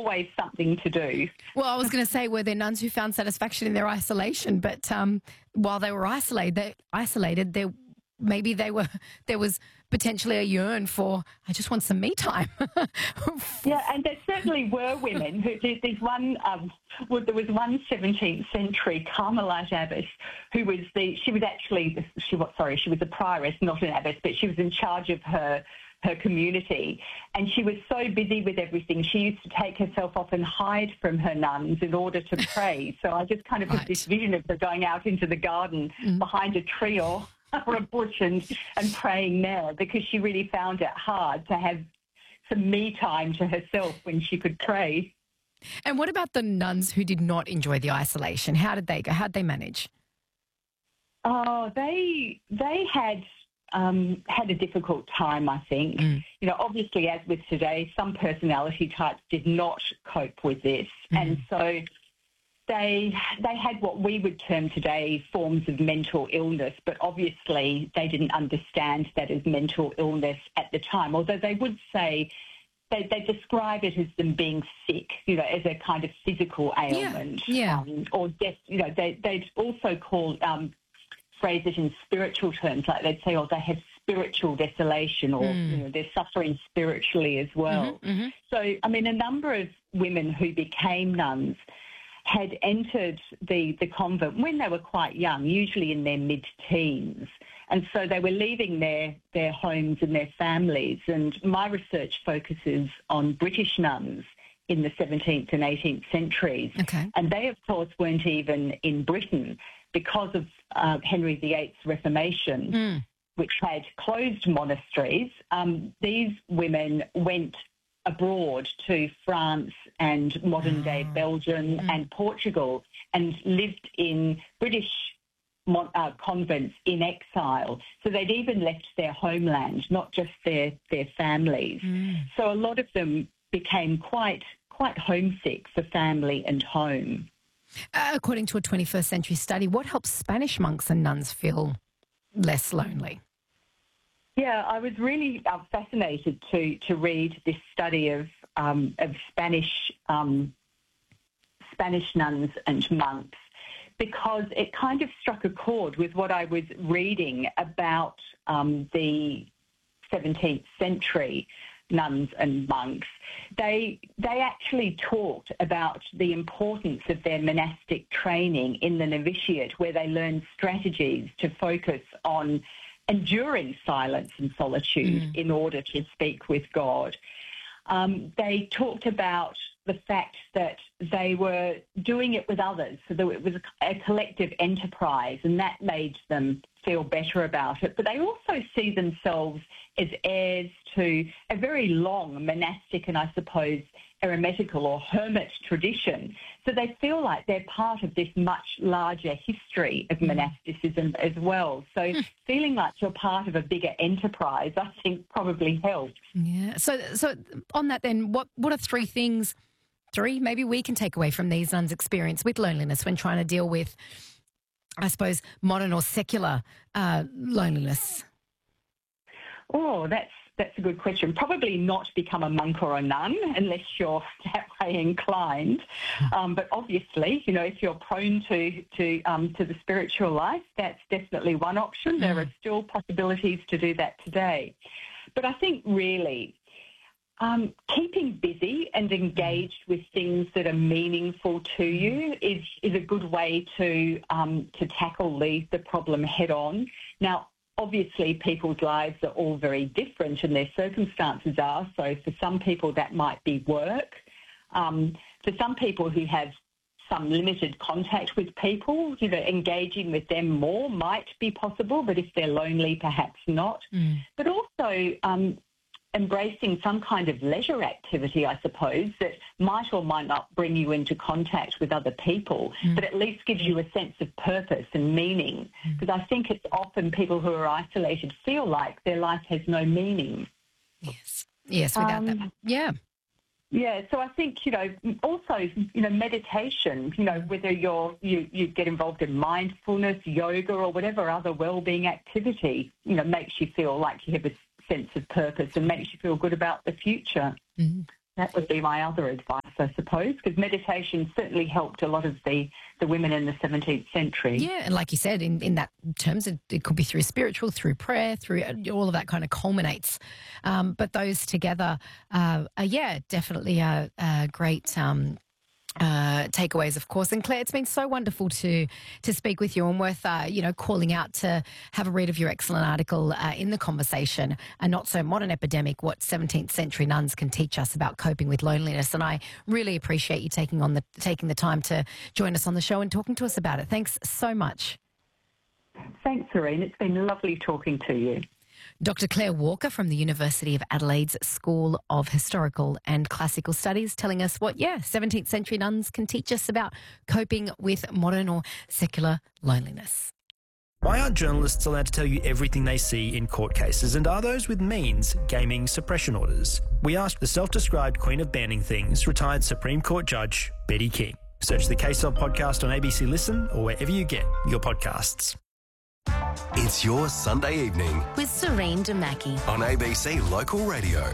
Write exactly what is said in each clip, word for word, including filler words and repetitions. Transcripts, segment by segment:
always something to do. Well, I was going to say, were there nuns who found satisfaction in their isolation? But um, while they were isolated, they, isolated, there maybe they were there was potentially a yearn for, I just want some me time. Yeah, and there certainly were women who did. There's one. Um, well, there was one seventeenth century Carmelite abbess who was the. She was actually she was sorry. She was a prioress, not an abbess, but she was in charge of her. her community, and she was so busy with everything, she used to take herself off and hide from her nuns in order to pray. So I just kind of Right. have this vision of her going out into the garden Mm. behind a tree or, or a bush and, and praying there, because she really found it hard to have some me time to herself when she could pray. And what about the nuns who did not enjoy the isolation? How did they go? How did they manage? Oh, they they had um, had a difficult time, I think. Mm. You know, obviously, as with today, some personality types did not cope with this, Mm. and so they they had what we would term today forms of mental illness, but obviously they didn't understand that as mental illness at the time. Although they would say they, they describe it as them being sick, you know, as a kind of physical ailment, yeah. Um, or death. You know, they they'd also call um, phrase it in spiritual terms, like they'd say, oh, they have spiritual desolation, or Mm. you know, they're suffering spiritually as well. Mhm, mhm. So, I mean, a number of women who became nuns had entered the, the convent when they were quite young, usually in their mid-teens. And so they were leaving their, their homes and their families. And my research focuses on British nuns in the seventeenth and eighteenth centuries. Okay. And they, of course, weren't even in Britain because of uh, Henry the Eighth's Reformation, Mm. which had closed monasteries. Um, these women went abroad to France and modern-day Ah. Belgium Mm. and Portugal and lived in British mon- uh, convents in exile. So they'd even left their homeland, not just their, their families. Mm. So a lot of them became quite quite homesick for family and home. Uh, according to a twenty-first century study, what helps Spanish monks and nuns feel less lonely? Yeah, I was really uh, fascinated to to read this study of um, of Spanish um, Spanish nuns and monks, because it kind of struck a chord with what I was reading about um, the seventeenth century nuns and monks. They they actually talked about the importance of their monastic training in the novitiate, where they learned strategies to focus on enduring silence and solitude Mm. in order to speak with God. Um, they talked about the fact that they were doing it with others, so that it was a, a collective enterprise, and that made them feel better about it. But they also see themselves as heirs to a very long monastic and, I suppose, eremitical or hermit tradition. So they feel like they're part of this much larger history of monasticism as well. So feeling like you're part of a bigger enterprise, I think, probably helps. Yeah. So, so on that, then, what what are three things, three maybe we can take away from these nuns' experience with loneliness when trying to deal with, I suppose, modern or secular uh, loneliness? Oh, that's that's a good question. Probably not become a monk or a nun unless you're that way inclined. Um, but obviously, you know, if you're prone to to um, to the spiritual life, that's definitely one option. There are still possibilities to do that today. But I think really um, keeping busy and engaged with things that are meaningful to you is is a good way to um, to tackle the the problem head on. Now, obviously, people's lives are all very different and their circumstances are. So for some people, that might be work. Um, for some people who have some limited contact with people, you know, engaging with them more might be possible, but if they're lonely, perhaps not. Mm. But also um, embracing some kind of leisure activity, I suppose, that might or might not bring you into contact with other people, Mm. but at least gives you a sense of purpose and meaning. Because I think it's often people who are isolated feel like their life has no meaning. Yes. Yes, without that. Um, Yeah. Yeah, so I think, you know, also, you know, meditation, you know, whether you're, you, you get involved in mindfulness, yoga or whatever other well-being activity, you know, makes you feel like you have a sense of purpose and makes you feel good about the future. Mm. That would be my other advice, I suppose, because meditation certainly helped a lot of the, the women in the seventeenth century. Yeah, and like you said, in, in that terms, it, it could be through spiritual, through prayer, through all of that kind of culminates. Um, but those together, uh, are, yeah, definitely a, a great um Uh, takeaways, of course. And Claire, it's been so wonderful to to speak with you, and worth uh, you know calling out to have a read of your excellent article uh, in the conversation, A Not So Modern Epidemic: What seventeenth Century Nuns Can Teach Us About Coping with Loneliness. And I really appreciate you taking on the taking the time to join us on the show and talking to us about it. Thanks so much. Thanks, Serene. It's been lovely talking to you. Doctor Claire Walker from the University of Adelaide's School of Historical and Classical Studies, telling us what, yeah, seventeenth century nuns can teach us about coping with modern or secular loneliness. Why aren't journalists allowed to tell you everything they see in court cases, and are those with means gaming suppression orders? We asked the self-described Queen of Banning Things, retired Supreme Court Judge Betty King. Search the Case Of podcast on A B C Listen or wherever you get your podcasts. It's your Sunday evening with Serene Damaki on A B C Local Radio.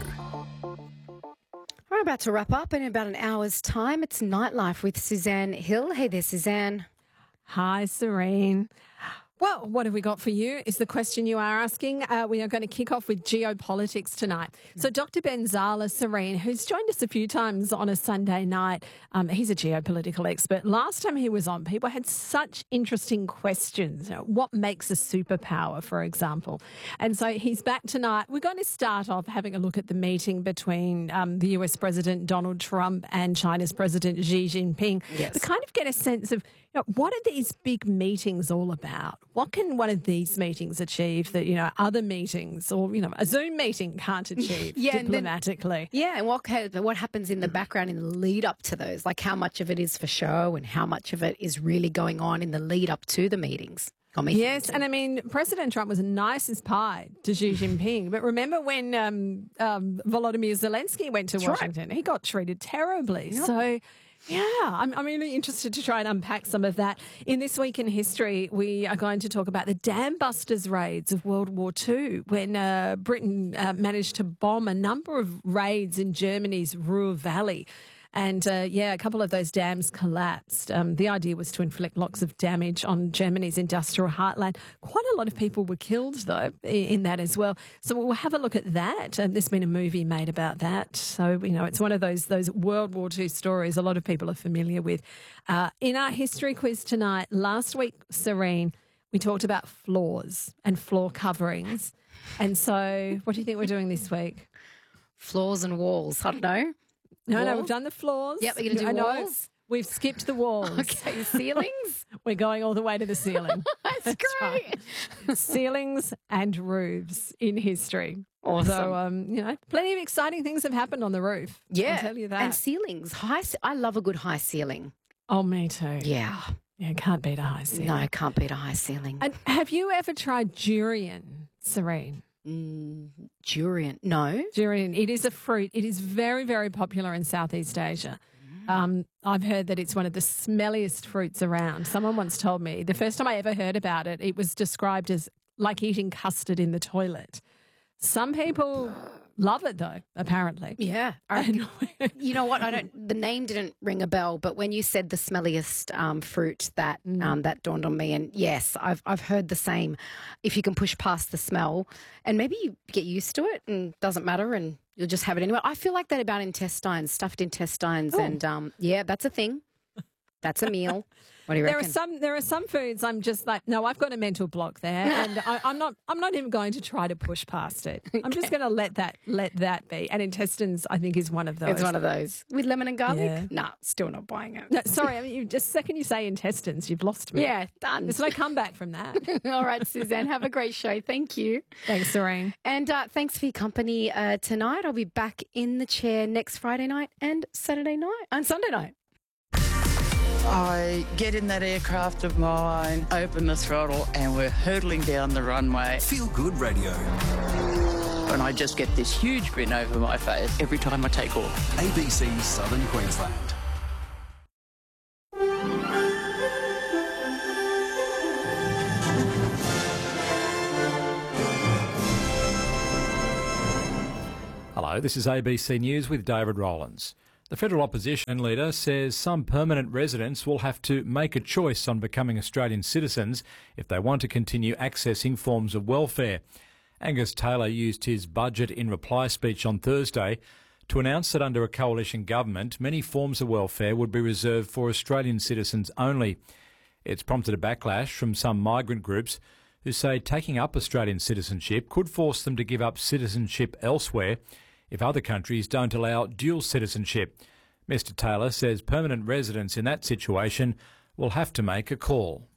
We're about to wrap up in about an hour's time. It's Nightlife with Suzanne Hill. Hey there, Suzanne. Hi, Serene. Well, what have we got for you is the question you are asking. Uh, we are going to kick off with geopolitics tonight. So Doctor Ben Zala Serene, who's joined us a few times on a Sunday night, um, he's a geopolitical expert. Last time he was on, people had such interesting questions. You know, what makes a superpower, for example? And so he's back tonight. We're going to start off having a look at the meeting between um, the U S President Donald Trump and China's President Xi Jinping. Yes. To kind of get a sense of, you know, what are these big meetings all about? What can one of these meetings achieve that, you know, other meetings or, you know, a Zoom meeting can't achieve Yeah, and then- diplomatically? Yeah, and what ca- what happens in the background in the lead up to those? Like how much of it is for show and how much of it is really going on in the lead up to the meetings? Got me Yes, thinking. and I mean, President Trump was nice as pie to Xi Jinping. But remember when um, um, Volodymyr Zelensky went to That's right. Washington? He got treated terribly. So, yeah, I'm, I'm really interested to try and unpack some of that. In This Week in History, we are going to talk about the dam busters raids of World War Two, when uh, Britain uh, managed to bomb a number of raids in Germany's Ruhr Valley. And, uh, yeah, a couple of those dams collapsed. Um, the idea was to inflict lots of damage on Germany's industrial heartland. Quite a lot of people were killed, though, in, in that as well. So we'll have a look at that. And there's been a movie made about that. So, you know, it's one of those those World War Two stories a lot of people are familiar with. Uh, in our history quiz tonight, last week, Serene, we talked about floors and floor coverings. And so what do you think we're doing this week? Floors and walls. I don't know. No, no, Walls? we've done the floors. Yep, we're going to do I know. walls. We've skipped the walls. Okay, ceilings. We're going all the way to the ceiling. That's great. right. Ceilings and roofs in history. Awesome. So, um, you know, plenty of exciting things have happened on the roof. Yeah, I'll tell you that. And ceilings. High. ce- I love a good high ceiling. Oh, me too. Yeah. Yeah, can't beat a high ceiling. No, can't beat a high ceiling. And have you ever tried durian, Serene? Mm, durian. No. Durian, it is a fruit. It is very, very popular in Southeast Asia. Um, I've heard that it's one of the smelliest fruits around. Someone once told me, the first time I ever heard about it, it was described as like eating custard in the toilet. Some people love it, though, apparently. Yeah. I, you know what? I don't. The name didn't ring a bell, but when you said the smelliest um, fruit, that um, that dawned on me. And yes, I've I've heard the same. If you can push past the smell, and maybe you get used to it, and it doesn't matter, and you'll just have it anyway. I feel like that about intestines, stuffed intestines, Oh. and um, yeah, that's a thing. That's a meal. What do you There reckon? are some there are some foods I'm just like, no, I've got a mental block there, and I, I'm not I'm not even going to try to push past it. I'm just going to let that let that be. And intestines, I think, is one of those. It's one of those with lemon and garlic. Yeah. Nah, still not buying it. No, sorry, I mean, you, just the second you say intestines, you've lost me. Yeah, done. There's no comeback from that. All right, Suzanne, have a great show. Thank you. Thanks, Serene. And uh, thanks for your company uh, tonight. I'll be back in the chair next Friday night and Saturday night and Sunday night. I get in that aircraft of mine, open the throttle, and we're hurtling down the runway. Feel Good Radio. And I just get this huge grin over my face every time I take off. A B C Southern Queensland. Hello, Hello, this is A B C News with David Rowlands. The federal opposition leader says some permanent residents will have to make a choice on becoming Australian citizens if they want to continue accessing forms of welfare. Angus Taylor used his budget in reply speech on Thursday to announce that under a coalition government, many forms of welfare would be reserved for Australian citizens only. It's prompted a backlash from some migrant groups who say taking up Australian citizenship could force them to give up citizenship elsewhere if other countries don't allow dual citizenship. Mister Taylor says permanent residents in that situation will have to make a call.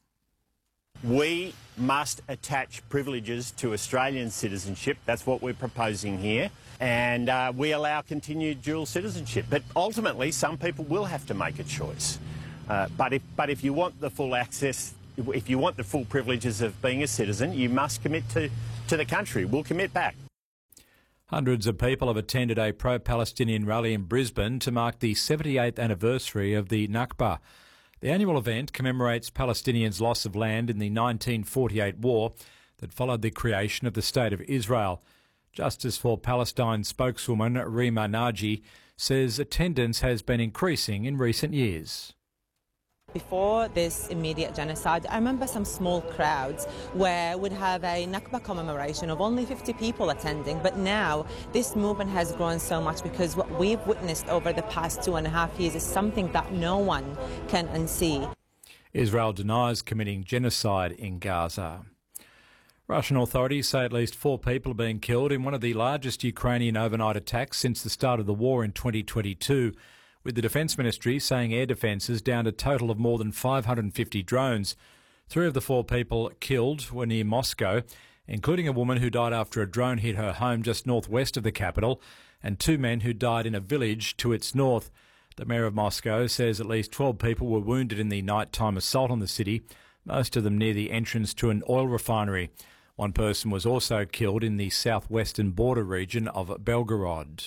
We must attach privileges to Australian citizenship. That's what we're proposing here. And uh, we allow continued dual citizenship. But ultimately, some people will have to make a choice. Uh, but if but if you want the full access, if you want the full privileges of being a citizen, you must commit to, to the country. We'll commit back. Hundreds of people have attended a pro-Palestinian rally in Brisbane to mark the seventy-eighth anniversary of the Nakba. The annual event commemorates Palestinians' loss of land in the nineteen forty-eight war that followed the creation of the State of Israel. Justice for Palestine spokeswoman Rima Naji says attendance has been increasing in recent years. Before this immediate genocide, I remember some small crowds where we'd have a Nakba commemoration of only fifty people attending, but now this movement has grown so much because what we've witnessed over the past two and a half years is something that no one can unsee. Israel denies committing genocide in Gaza. Russian authorities say at least four people are being killed in one of the largest Ukrainian overnight attacks since the start of the war in twenty twenty-two. With the Defence Ministry saying air defences downed a total of more than five hundred fifty drones. Three of the four people killed were near Moscow, including a woman who died after a drone hit her home just northwest of the capital, and two men who died in a village to its north. The mayor of Moscow says at least twelve people were wounded in the nighttime assault on the city, most of them near the entrance to an oil refinery. One person was also killed in the southwestern border region of Belgorod.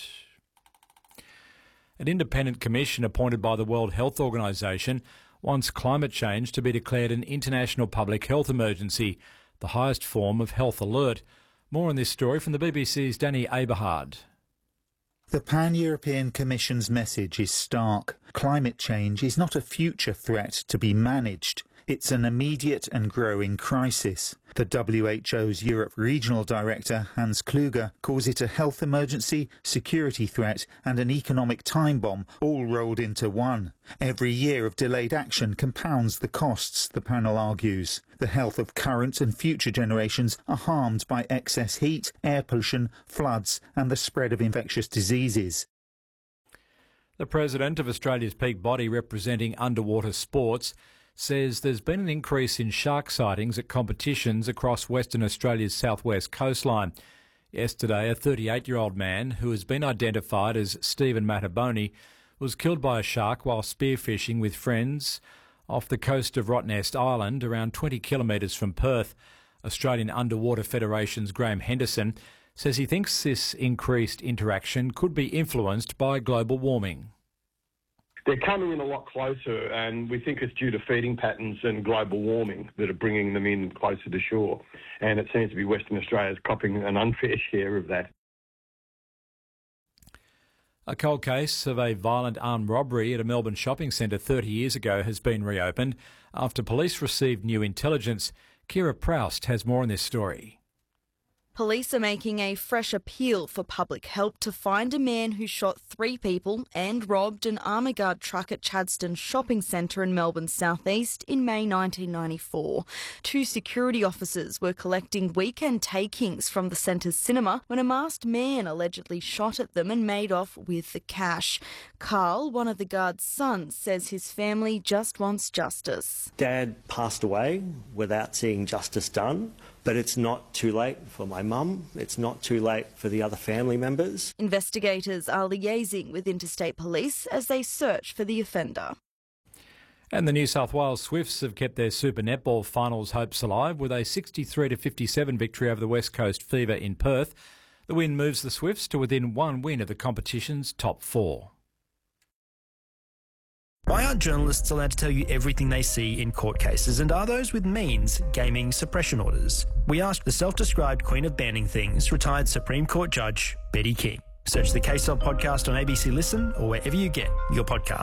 An independent commission appointed by the World Health Organization wants climate change to be declared an international public health emergency, the highest form of health alert. More on this story from the B B C's Danny Aberhard. The Pan-European Commission's message is stark. Climate change is not a future threat to be managed. It's an immediate and growing crisis. The W H O's Europe Regional Director, Hans Kluge, calls it a health emergency, security threat and an economic time bomb, all rolled into one. Every year of delayed action compounds the costs, the panel argues. The health of current and future generations are harmed by excess heat, air pollution, floods and the spread of infectious diseases. The President of Australia's peak body representing underwater sports says there's been an increase in shark sightings at competitions across Western Australia's southwest coastline. Yesterday, a thirty-eight-year-old man who has been identified as Stephen Mataboni was killed by a shark while spearfishing with friends off the coast of Rottnest Island, around twenty kilometres from Perth. Australian Underwater Federation's Graham Henderson says he thinks this increased interaction could be influenced by global warming. They're coming in a lot closer, and we think it's due to feeding patterns and global warming that are bringing them in closer to shore. And it seems to be Western Australia's copping an unfair share of that. A cold case of a violent armed robbery at a Melbourne shopping centre thirty years ago has been reopened after police received new intelligence. Kira Proust has more on this story. Police are making a fresh appeal for public help to find a man who shot three people and robbed an Armaguard truck at Chadstone Shopping Centre in Melbourne's southeast in May nineteen ninety-four. Two security officers were collecting weekend takings from the centre's cinema when a masked man allegedly shot at them and made off with the cash. Carl, one of the guard's sons, says his family just wants justice. Dad passed away without seeing justice done. But it's not too late for my mum. It's not too late for the other family members. Investigators are liaising with Interstate Police as they search for the offender. And the New South Wales Swifts have kept their Super Netball finals hopes alive with a sixty-three to fifty-seven victory over the West Coast Fever in Perth. The win moves the Swifts to within one win of the competition's top four. Why aren't journalists allowed to tell you everything they see in court cases, and are those with means gaming suppression orders? We asked the self-described Queen of Banning Things, retired Supreme Court Judge Betty King. Search the Case Of podcast on A B C Listen or wherever you get your podcasts.